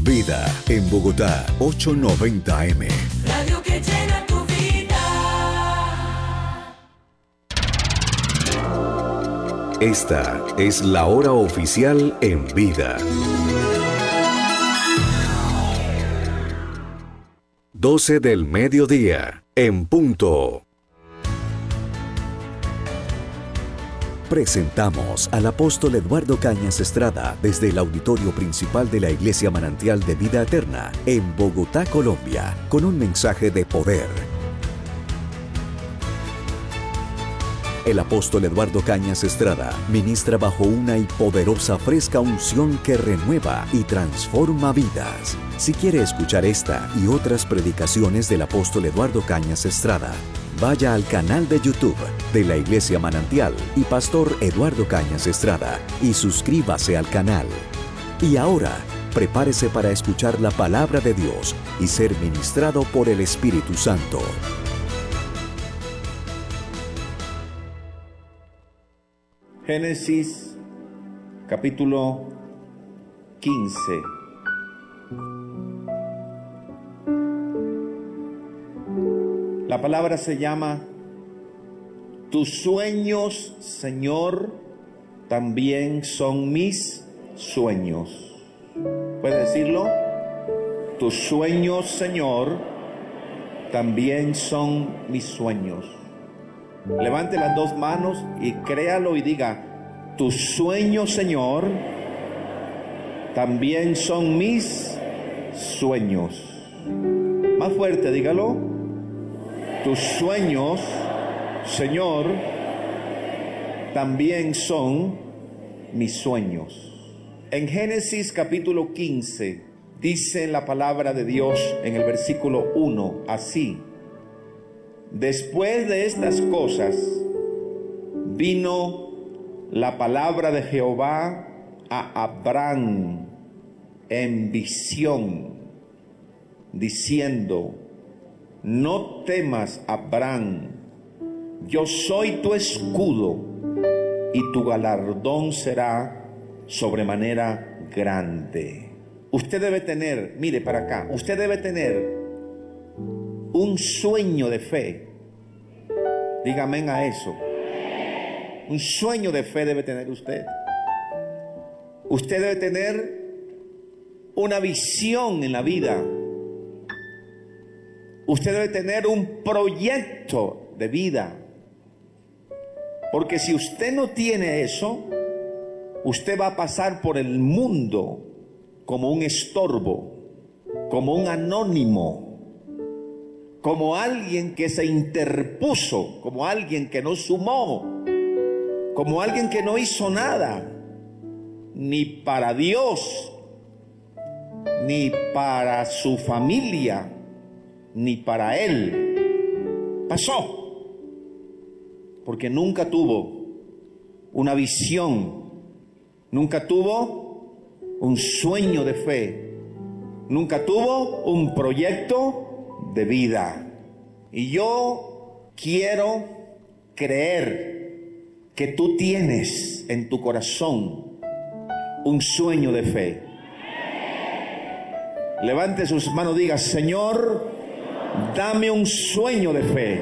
Vida en Bogotá, 890M. Radio que llena tu vida. Esta es la hora oficial en Vida. 12 del mediodía, en punto. Presentamos al apóstol Eduardo Cañas Estrada desde el auditorio principal de la Iglesia Manantial de Vida Eterna en Bogotá, Colombia, con un mensaje de poder. El apóstol Eduardo Cañas Estrada ministra bajo una y poderosa fresca unción que renueva y transforma vidas. Si quiere escuchar esta y otras predicaciones del apóstol Eduardo Cañas Estrada, vaya al canal de YouTube de la Iglesia Manantial y Pastor Eduardo Cañas Estrada y suscríbase al canal. Y ahora, prepárese para escuchar la palabra de Dios y ser ministrado por el Espíritu Santo. Génesis capítulo 15. La palabra se llama: tus sueños, Señor, también son mis sueños. ¿Puedes decirlo? Tus sueños, Señor, también son mis sueños. Levante las dos manos y créalo y diga: tus sueños, Señor, también son mis sueños. Más fuerte, dígalo: tus sueños, Señor, también son mis sueños. En Génesis capítulo 15 dice la palabra de Dios en el versículo 1 así: después de estas cosas vino la palabra de Jehová a Abraham en visión, diciendo: no temas, Abraham, yo soy tu escudo y tu galardón será sobremanera grande. Usted debe tener, mire para acá, usted debe tener un sueño de fe. Dígame a eso. Un sueño de fe debe tener usted. Usted debe tener una visión en la vida. Usted debe tener un proyecto de vida. Porque si usted no tiene eso, usted va a pasar por el mundo como un estorbo, como un anónimo, como alguien que se interpuso, como alguien que no sumó, como alguien que no hizo nada, ni para Dios, ni para su familia, ni para él. Pasó, porque nunca tuvo una visión, nunca tuvo un sueño de fe, nunca tuvo un proyecto de vida. Y yo quiero creer que tú tienes en tu corazón un sueño de fe. Levante sus manos, diga: Señor, dame un sueño de fe.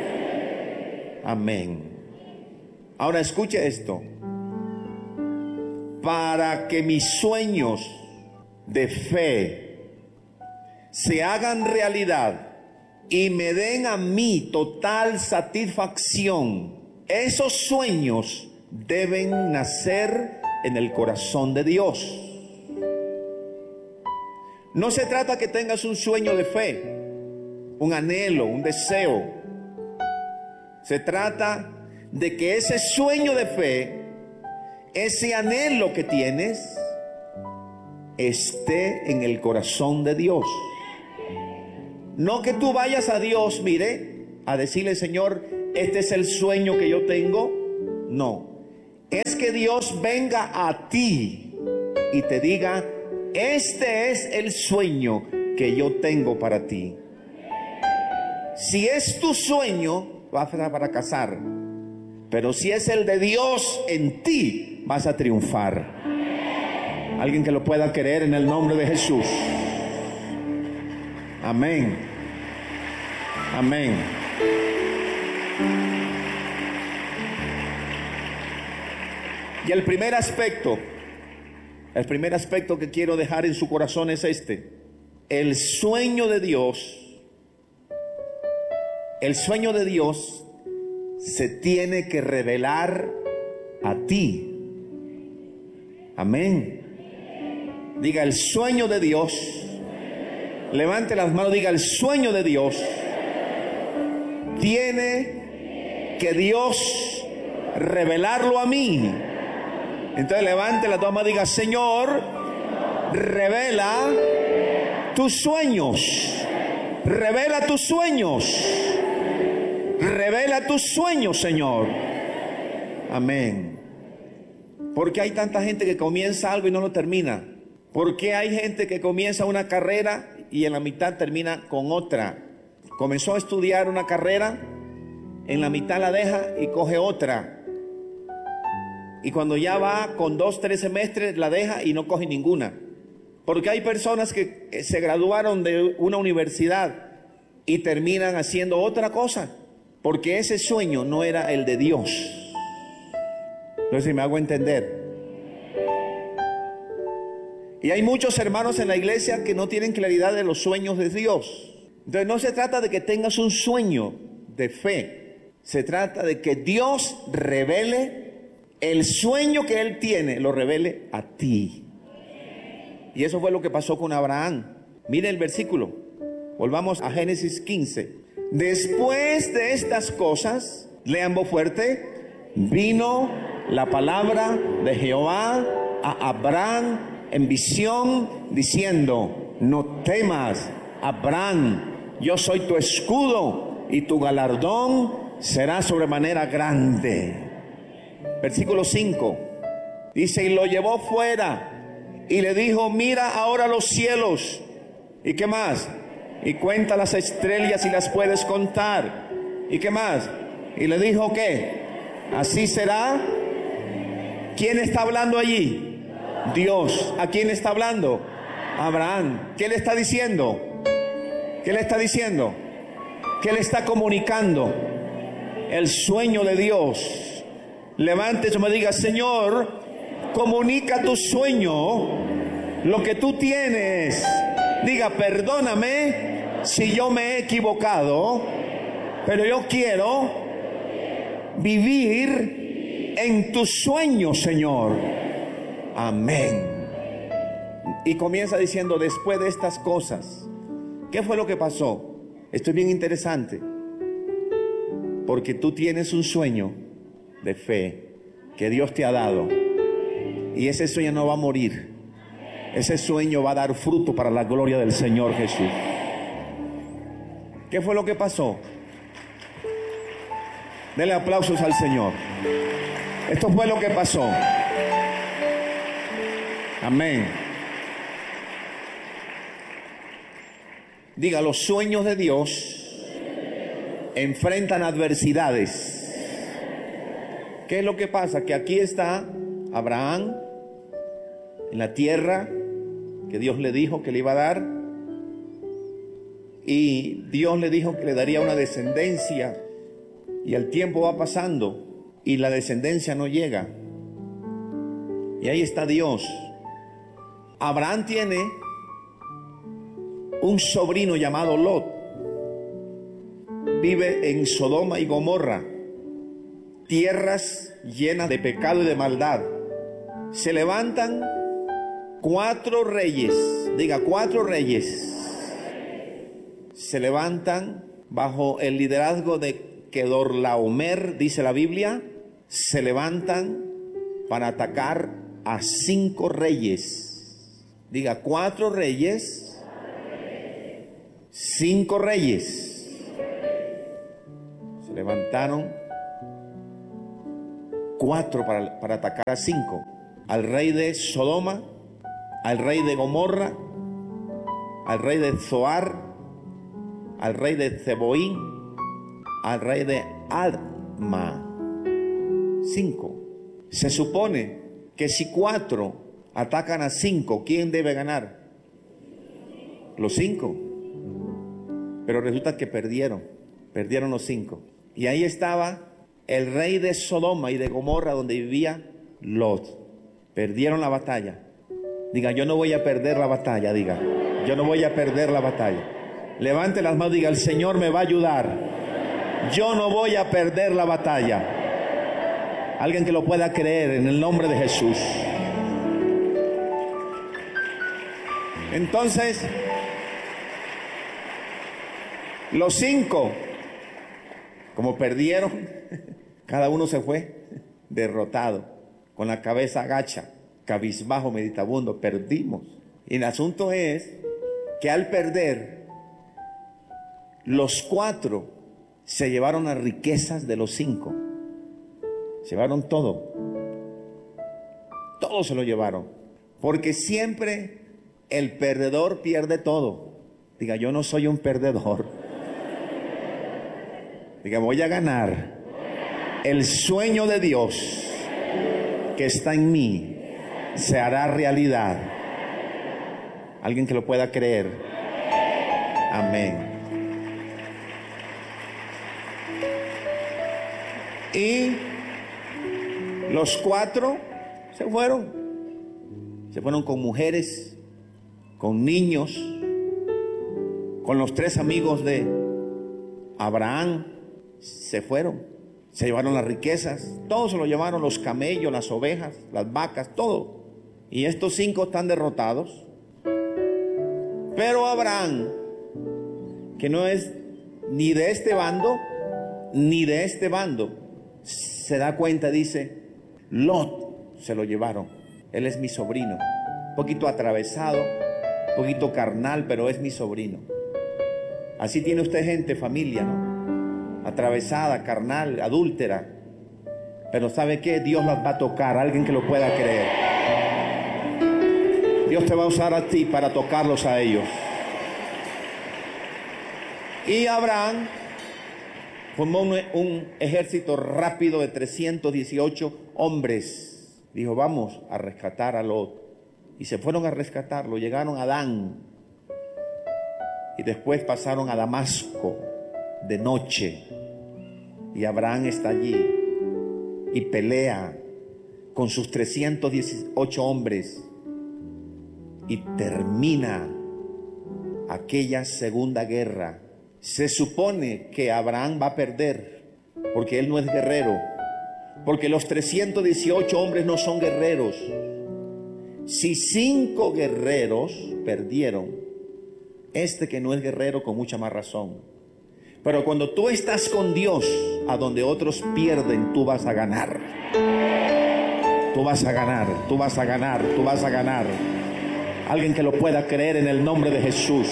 Amén. Ahora escuche esto: para que mis sueños de fe se hagan realidad y me den a mí total satisfacción, esos sueños deben nacer en el corazón de Dios. No se trata que tengas un sueño de fe, un anhelo, un deseo. Se trata de que ese sueño de fe, ese anhelo que tienes, esté en el corazón de Dios. No que tú vayas a Dios, mire, a decirle: Señor, este es el sueño que yo tengo. No, es que Dios venga a ti y te diga: este es el sueño que yo tengo para ti. Si es tu sueño, vas a fracasar. Pero si es el de Dios en ti, vas a triunfar. Alguien que lo pueda creer en el nombre de Jesús. Amén. Amén. Y el primer aspecto que quiero dejar en su corazón es este: el sueño de Dios. El sueño de Dios se tiene que revelar a ti. Amén. Diga, el sueño de Dios. Levante las manos, diga, el sueño de Dios. Tiene que Dios revelarlo a mí. Entonces levante las dos manos, diga, Señor, revela tus sueños. Revela tus sueños. Revela tus sueños, Señor. Amén. ¿Por qué hay tanta gente que comienza algo y no lo termina? ¿Por qué hay gente que comienza una carrera y en la mitad termina con otra? Comenzó a estudiar una carrera, en la mitad la deja y coge otra. Y cuando ya va con 2, 3 semestres la deja y no coge ninguna. Porque hay personas que se graduaron de una universidad y terminan haciendo otra cosa, porque ese sueño no era el de Dios. No sé si me hago entender. Y hay muchos hermanos en la iglesia que no tienen claridad de los sueños de Dios. Entonces no se trata de que tengas un sueño de fe. Se trata de que Dios revele el sueño que Él tiene, lo revele a ti. Y eso fue lo que pasó con Abraham. Mire el versículo. Volvamos a Génesis 15. Después de estas cosas, lean fuerte, vino la palabra de Jehová a Abraham en visión, diciendo, no temas, Abraham, yo soy tu escudo y tu galardón será sobremanera grande. Versículo 5 dice, y lo llevó fuera y le dijo, mira ahora los cielos. ¿Y qué más? Y cuenta las estrellas y las puedes contar. ¿Y qué más? Y le dijo, ¿qué? Así será. ¿Quién está hablando allí? Dios. ¿A quién está hablando? Abraham. ¿Qué le está diciendo? ¿Qué le está diciendo? ¿Qué le está comunicando? El sueño de Dios. Levántese y me diga, Señor, comunica tu sueño, lo que tú tienes. Diga, perdóname si yo me he equivocado, pero yo quiero vivir en tus sueños, Señor. Amén. Y comienza diciendo, después de estas cosas, ¿qué fue lo que pasó? Esto es bien interesante, porque tú tienes un sueño de fe que Dios te ha dado, y ese sueño no va a morir. Ese sueño va a dar fruto para la gloria del Señor Jesús. ¿Qué fue lo que pasó? Denle aplausos al Señor. Esto fue lo que pasó. Amén. Diga, los sueños de Dios enfrentan adversidades. ¿Qué es lo que pasa? Que aquí está Abraham en la tierra que Dios le dijo que le iba a dar, y Dios le dijo que le daría una descendencia, y el tiempo va pasando y la descendencia no llega, y ahí está Dios. Abraham tiene un sobrino llamado Lot, vive en Sodoma y Gomorra, tierras llenas de pecado y de maldad. Se levantan 4 reyes, diga 4 reyes, se levantan bajo el liderazgo de Kedorlaomer, dice la Biblia, se levantan para atacar a 5 reyes, diga 4 reyes, 5 reyes, se levantaron 4 para atacar a 5, al rey de Sodoma, al rey de Gomorra, al rey de Zoar, al rey de Zeboín, al rey de Adma. 5. Se supone que si 4 Atacan a 5. ¿Quién debe ganar? Los 5. Pero resulta que perdieron los 5. Y ahí estaba el rey de Sodoma y de Gomorra, donde vivía Lot. Perdieron la batalla. Diga, yo no voy a perder la batalla. Diga, yo no voy a perder la batalla. Levante las manos, diga, el Señor me va a ayudar. Yo no voy a perder la batalla. Alguien que lo pueda creer en el nombre de Jesús. Entonces, los 5, como perdieron, cada uno se fue derrotado, con la cabeza agacha, cabizbajo, meditabundo. Perdimos. Y el asunto es que al perder, los 4 se llevaron las riquezas de los 5. Se llevaron todo. Todo se lo llevaron. Porque siempre el perdedor pierde todo. Diga, yo no soy un perdedor. Diga, voy a ganar. El sueño de Dios que está en mí se hará realidad. Alguien que lo pueda creer. Amén. Y los 4 se fueron. Se fueron con mujeres, con niños, con los 3 amigos de Abraham. Se fueron. Se llevaron las riquezas. Todo se lo llevaron, los camellos, las ovejas, las vacas, todo. Y estos 5 están derrotados. Pero Abraham, que no es ni de este bando, ni de este bando, se da cuenta, dice, Lot se lo llevaron. Él es mi sobrino. Un poquito atravesado, un poquito carnal, pero es mi sobrino. Así tiene usted gente, familia, ¿no? Atravesada, carnal, adúltera. Pero ¿sabe qué? Dios las va a tocar. Alguien que lo pueda creer. Dios te va a usar a ti para tocarlos a ellos. Y Abraham formó un ejército rápido de 318 hombres. Dijo, vamos a rescatar a Lot. Y se fueron a rescatarlo. Llegaron a Dan. Y después pasaron a Damasco de noche. Y Abraham está allí. Y pelea con sus 318 hombres. Y termina aquella segunda guerra. Se supone que Abraham va a perder, porque él no es guerrero, porque los 318 hombres no son guerreros. Si 5 guerreros perdieron, este que no es guerrero con mucha más razón. Pero cuando tú estás con Dios, a donde otros pierden, tú vas a ganar. Tú vas a ganar, tú vas a ganar, tú vas a ganar. Alguien que lo pueda creer en el nombre de Jesús.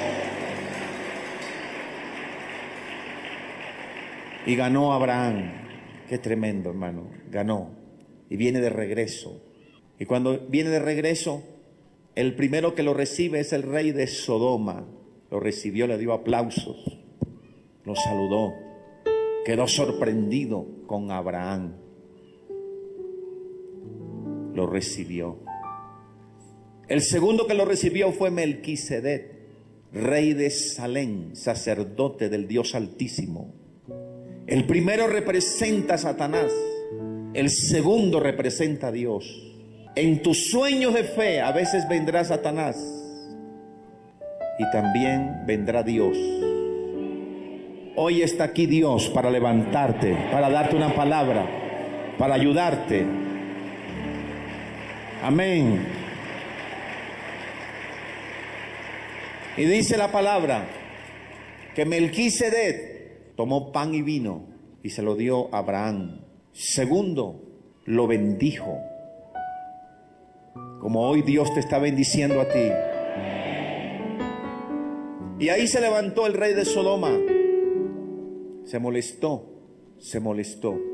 Y ganó Abraham. Qué tremendo, hermano. Ganó. Y viene de regreso. Y cuando viene de regreso, el primero que lo recibe es el rey de Sodoma. Lo recibió, le dio aplausos. Lo saludó. Quedó sorprendido con Abraham. Lo recibió. El segundo que lo recibió fue Melquisedec, rey de Salem, sacerdote del Dios Altísimo. El primero representa a Satanás, el segundo representa a Dios. En tus sueños de fe a veces vendrá Satanás y también vendrá Dios. Hoy está aquí Dios para levantarte, para darte una palabra, para ayudarte. Amén. Y dice la palabra que Melquisedec tomó pan y vino y se lo dio a Abraham. Segundo, lo bendijo. Como hoy Dios te está bendiciendo a ti. Y ahí se levantó el rey de Sodoma. Se molestó.